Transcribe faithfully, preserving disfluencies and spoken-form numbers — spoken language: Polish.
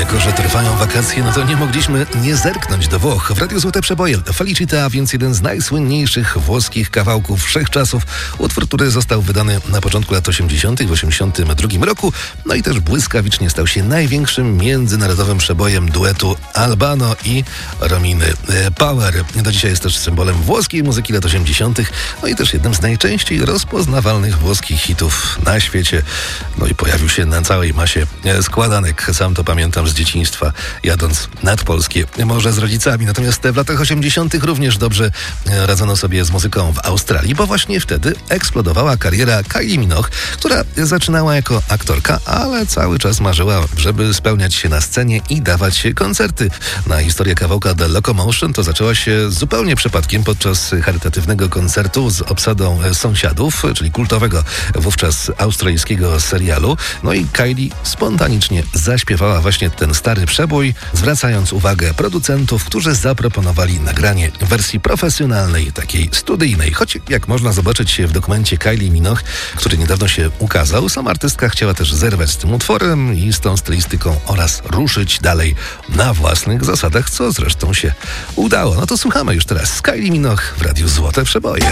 Jako że trwają wakacje, no to nie mogliśmy nie zerknąć do Włoch. W Radiu Złote Przeboje Felicita, więc jeden z najsłynniejszych włoskich kawałków wszechczasów. Utwór, który został wydany na początku lat osiemdziesiątych w osiemdziesiątym drugim roku. No i też błyskawicznie stał się największym międzynarodowym przebojem duetu Albano i Rominy Power. Do dzisiaj jest też symbolem włoskiej muzyki lat osiemdziesiątych. No i też jednym z najczęściej rozpoznawalnych włoskich hitów na świecie. No i pojawił się na całej masie składanek. Sam to pamiętam z dzieciństwa, jadąc nad polskie morze z rodzicami. Natomiast w latach osiemdziesiątych również dobrze radzono sobie z muzyką w Australii, bo właśnie wtedy eksplodowała kariera Kylie Minogue, która zaczynała jako aktorka, ale cały czas marzyła, żeby spełniać się na scenie i dawać koncerty. Na historię kawałka The Locomotion to zaczęła się zupełnie przypadkiem podczas charytatywnego koncertu z obsadą Sąsiadów, czyli kultowego wówczas australijskiego serialu. No i Kylie spontanicznie zaśpiewała właśnie ten stary przebój, zwracając uwagę producentów, którzy zaproponowali nagranie w wersji profesjonalnej, takiej studyjnej. Choć jak można zobaczyć w dokumencie Kylie Minogue, który niedawno się ukazał, sama artystka chciała też zerwać z tym utworem i z tą stylistyką oraz ruszyć dalej na własnych zasadach, co zresztą się udało. No to słuchamy już teraz Kylie Minogue w Radiu Złote Przeboje.